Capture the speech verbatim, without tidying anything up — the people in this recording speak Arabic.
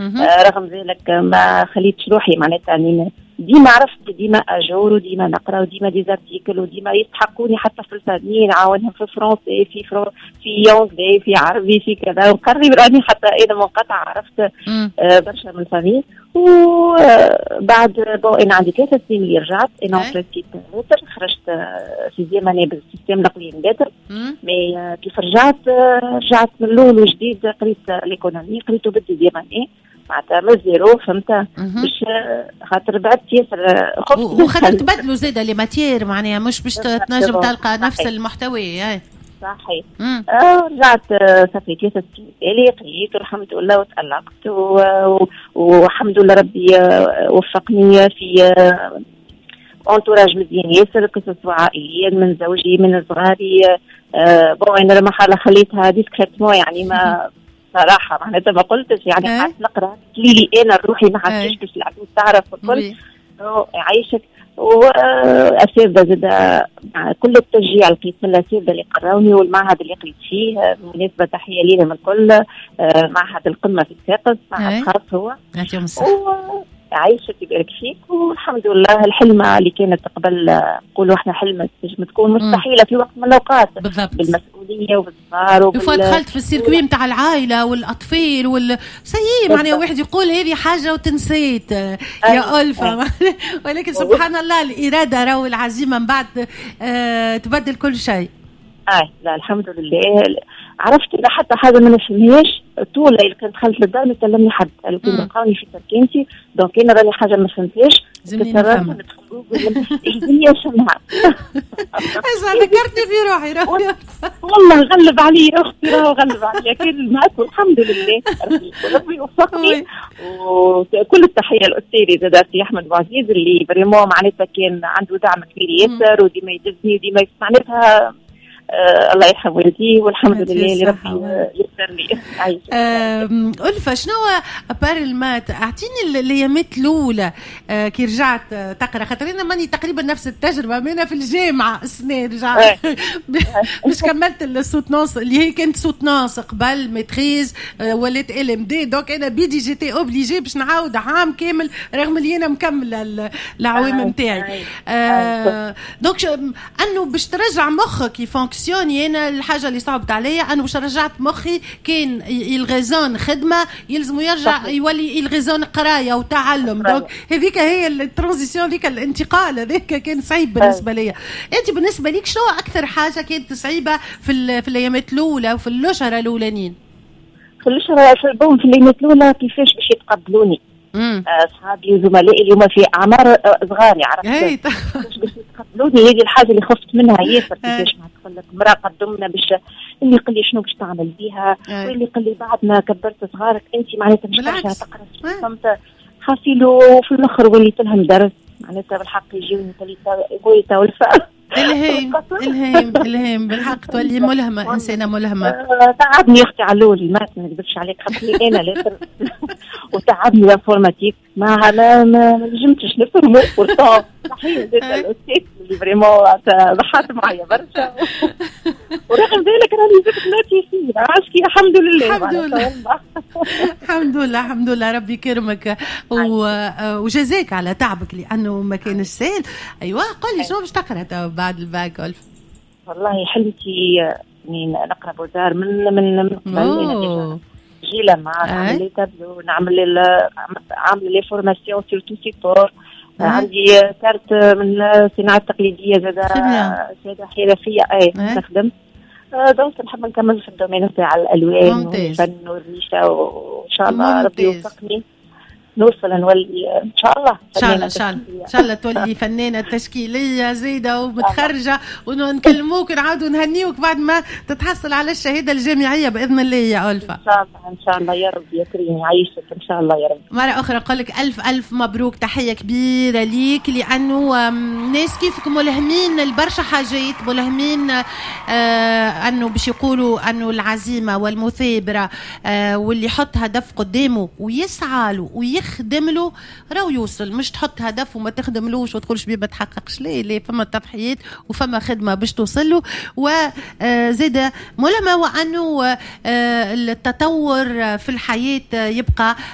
آه رغم ذلك ما خليتش روحي معناتها يعني ديما عرفت ديما اجور وديما نقرا وديما ديزارتيكل وديما يستحقوني حتى في الفنيين نعاونهم في فرنسي في فرو في يونغلي في عربي في كذا وقرب راني حتى انا منقطع عرفت آه برشا من الفنيين. وبعد بو انا عندي ثلاث سنين اللي رجعت انا في متر خرجت سيزيام اني بالسيستم الاقليمي متر مي كيف رجعت رجعت من الاول وجديد قريت ليكونومي قريته بالديزيام اني معناتها من زيرو فهمت باش خاطر بعد ياسر خفت وخاطر تبدلوا زاده لي ماتير معناها مش باش تنجم تلقى نفس المحتوى. هاي صحيح. آه رجعت صافي ثلاثة سنين اللي قريت والحمد لله وتألقت والحمد لله ربي وفقني في انتوراج مزيان ياسر قصص عائليا من زوجي من صغاري. آه بون انا المرحله خليتها ديسكريتمون يعني ما صراحه معناتها ما قلتش يعني قعدت نقرا لي انا روحي ما حسيتش باش العباد تعرف والكل يعيشك. وأساتذة زاد كل التشجيع لقيت من الأساتذة اللي قراوني والمعهد اللي قريت فيه بالنسبة تحية ليهم الكل. معهد القمة في الساقط معهد خاص هو عايشك يبارك فيك والحمد لله. الحلمة اللي كانت قبل نقولوا احنا حلمة تنجم تكون مستحيلة في وقت من الأوقات بالمسؤولية وبالصغار وبال دخلت في السيركوي نتاع العائلة والأطفال وال سيء معناها واحد يقول هذه حاجة وتنسيت يا ألفة. ولكن سبحان الله الإرادة راهو العزيمة من بعد آه تبدل كل شيء. اه لا الحمد لله. عرفت إذا حتى حاجة ما نفهمهاش طول اللي كنت دخلت للدار يكلمني حد اللي كنت لقاوني في سكنتي دونك انا راني حاجه ما فهمتهاش زمني نفهم هي شنها ايش ذكرتني في روحي روحي والله غلب علي اختي راه غلب علي كان معك والحمد لله ربي وفقني. وكل التحيه للاستاذ زاد سي احمد بوعزيز اللي فريمون معناتها كان عنده دعم كبير ياسر وديما يدزني وديما معناتها آه الله يرحم والدي والحمد لله اللي ربي يسر لي. ألفة شنو أبار المات أعطيني الأيامات الأولى آه كي رجعت تقرأ خاطر أنا ماني تقريبا نفس التجربة أنا في الجامعة السنة رجعت مش كملت السوتنانس اللي هي كانت سوتنانس قبل ميتريز آه ولات ال ام دي دونك أنا بيدي جيتي أوبليجي باش نعاود عام كامل رغم اللي أنا مكملة العوام نتاعي. آه دونك أنه باش ترجع مخك يفونكسيون أنا الحاجة اللي صعبت عليا أنا باش رجعت مخي كان يلغزون خدمة يلزم يرجع صحيح. يولي يلغزون قراية وتعلم دونك هذيك هي الترانزيسيون ذيك الانتقال هذيك كان صعيب بالنسبة لي. أنت بالنسبة ليك شنو أكثر حاجة كانت صعيبة في في الأيامات الأولى وفي الأشهر الأولانيين؟ في الأشهر في البوم في الأيامات الأولى كيفاش باش يتقبلوني أصحابي وزملائي اللي هما في أعمار صغاري عرفت باش يتقبلوني هذه الحاجة اللي خفت منها ياسر كيفاش ما تقول لك امرأة قدمنا باش اللي يقول لي شنو باش تعمل بيها واللي يقول لي بعد ما كبرت صغارك أنت معناتها مش باش تقرا فهمت خاصيلو في الآخر وليت لهم درس معناتها بالحق يجيوني يقولي تا والفا الهيم الهيم الهيم بالحق تولي ملهمة إنسانة ملهمة. أه تعبني أختي علولي ما نكذبش عليك خاطري أنا لاتر وتعبني الانفورماتيك ما ما ما نجمتش نفهمه pourtant صحيح زيت الأستاذ اللي فريمون ضحات معايا برشا ورغم ذلك راني زدت ناتي فيه عاشكي الحمد لله الحمد لله الحمد لله الحمد لله ربي يكرمك وجزاك على تعبك لأنه ما كانش سهل. أيوة قولي شنو باش تقرأ بعد الباك ألف؟ والله حلمتي اني نقرا بوزار من من من جيله مع نعمل لي تابلو نعمل عامل لي فورماسيون سورتو سيبور عندي كارت من الصناعه التقليديه زاد سياده حرفيه اي نخدم دونك نحب نكمل في الدومين تاع الالوان والفن والريشه وان شاء الله ربي يوفقني نوصل نولي ان شاء الله ان شاء الله ان شاء الله ان شاء الله تولي فنانه تشكيليه زايده ومتخرجه ونكلموك ونعاودوا نهنيوك بعد ما تتحصل على الشهاده الجامعيه باذن الله يا ألفة. ان شاء الله ان شاء الله يا رب يكرمني يعيشك ان شاء الله يا رب. مره اخرى اقول لك الف الف مبروك تحيه كبيره ليك لانه ناس كيفك ملهمين البرشا حاجات ملهمين آه انه باش يقولوا انه العزيمه والمثابره آه واللي يحط هدف قدامه ويسعى له يخدم له راهو يوصل مش تحط هدف وما تخدملوش وتقولش بيه ما تحققش ليه ليه فما تضحيات وفما خدمه باش توصل له. وزاد ملمه وانه التطور في الحياه يبقى